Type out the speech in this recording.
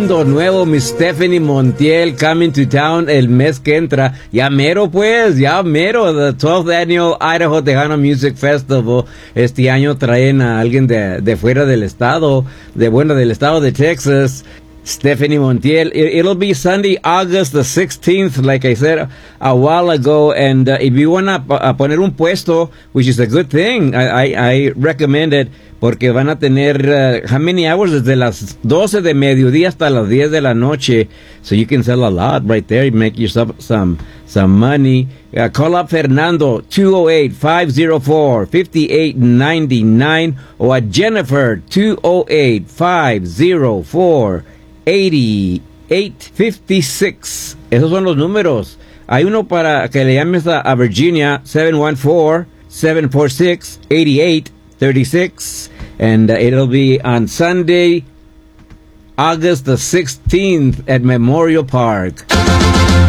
Mundo Nuevo, Miss Stephanie Montiel, coming to town el mes que entra. Ya mero pues, ya mero. The 12th Annual Idaho Tejano Music Festival. Este año traen a alguien de fuera del estado, del estado de Texas. Stephanie Montiel. It'll be Sunday, August the 16th, like I said a while ago. And if you want to poner un puesto, which is a good thing, I recommend it, porque van a tener, how many hours? Desde las 12 de mediodía hasta las 10 de la noche. So you can sell a lot right there. You make yourself some money. Call up Fernando, 208-504-5899, or at Jennifer, 208-504-8856. Esos son los números. Hay uno para que le llames a Virginia, 714-746-8836. And it'll be on Sunday, August the 16th at Memorial Park.